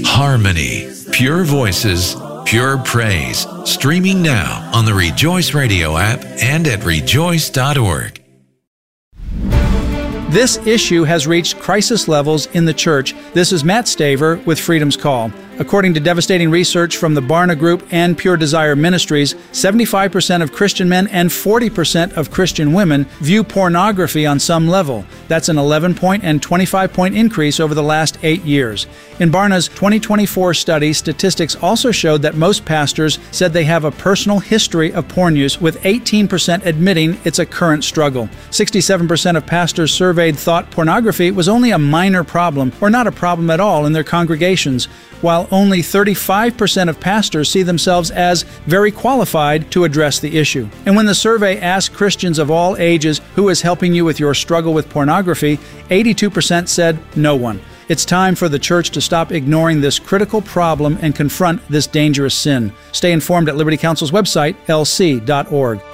Harmony, pure voices, pure praise. Streaming now on the Rejoice Radio app and at rejoice.org. This issue has reached crisis levels in the church. This is Matt Staver with Freedom's Call. According to devastating research from the Barna Group and Pure Desire Ministries, 75% of Christian men and 40% of Christian women view pornography on some level. That's an 11-point and 25-point increase over the last 8 years. In Barna's 2024 study, statistics also showed that most pastors said they have a personal history of porn use, with 18% admitting it's a current struggle. 67% of pastors surveyed thought pornography was only a minor problem or not a problem at all in their congregations, while only 35% of pastors see themselves as very qualified to address the issue. And when the survey asked Christians of all ages who is helping you with your struggle with pornography, 82% said no one. It's time for the church to stop ignoring this critical problem and confront this dangerous sin. Stay informed at Liberty Counsel's website, lc.org.